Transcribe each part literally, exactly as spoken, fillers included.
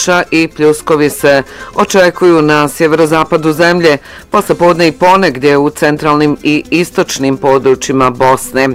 kiša i pljuskovi se očekuju na sjeverozapadu zemlje, poslijepodne i ponegdje u centralnim i istočnim područjima Bosne.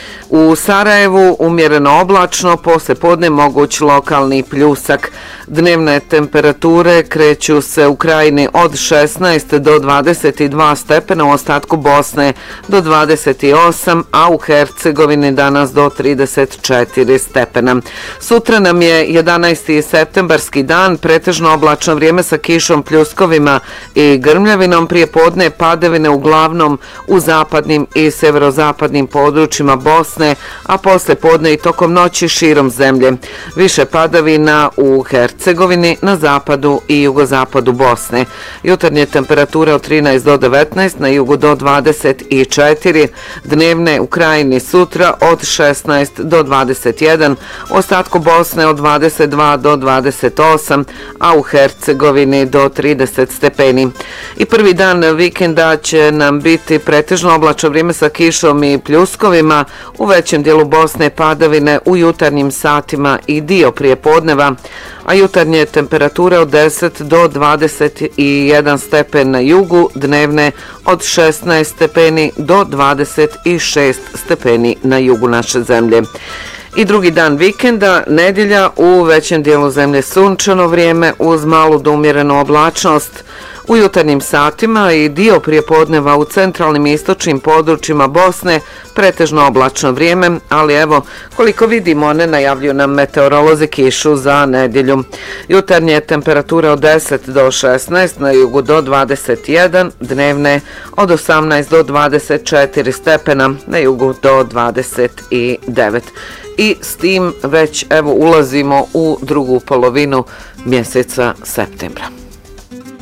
U Sarajevu umjereno oblačno, poslijepodne moguć lokalni pljusak. Dnevne temperature kreću se u krajini od šesnaest do dvadeset dva stepena, u ostatku Bosne do dvadeset osam, a u Hercegovini danas do trideset četiri stepena. Sutra nam je jedanaesti septembarski dan, pretežno oblačno vrijeme sa kišom, pljuskovima i grmljavinom, prije podne padavine uglavnom u zapadnim i severozapadnim područjima Bosne, a poslije podne i tokom noći širom zemlje. Više padavina u Hercegovini, na zapadu i jugozapadu Bosne. Jutarnje temperature od trinaest do devetnaest, na jugu do dvadeset četiri, dnevne u krajini sutra od šesnaest do dvadeset jedan, u ostatku Bosne od dvadeset dva do dvadeset osam, a u Hercegovini do trideset stepeni. I prvi dan vikenda će nam biti pretežno oblačno vrijeme sa kišom i pljuskovima, u većem dijelu Bosne padavine u jutarnjim satima i dio prije podneva, a jutarnje temperature od deset do dvadeset jedan stepen na jugu, dnevne od šesnaest stepeni do dvadeset šest stepeni na jugu naše zemlje. I drugi dan vikenda, nedjelja, u većem dijelu zemlje sunčano vrijeme uz malu do umjerenu oblačnost. U jutarnjim satima i dio prijepodneva u centralnim i istočnim područjima Bosne pretežno oblačno vrijeme, ali evo, koliko vidimo, ne najavljuju nam meteorolozi kišu za nedjelju. Jutarnje temperature od deset do šesnaest, na jugu do dvadeset jedan, dnevne od osamnaest do dvadeset četiri stepena, na jugu do dvadeset devet. I s tim već evo ulazimo u drugu polovinu mjeseca septembra.